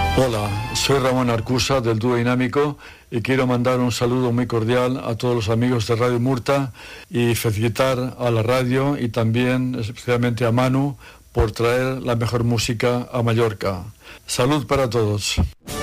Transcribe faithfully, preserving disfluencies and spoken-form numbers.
Hola, soy Ramón Arcusa del Dúo Dinámico y quiero mandar un saludo muy cordial a todos los amigos de Radio Murta y felicitar a la radio y también especialmente a Manu por traer la mejor música a Mallorca. Salud para todos.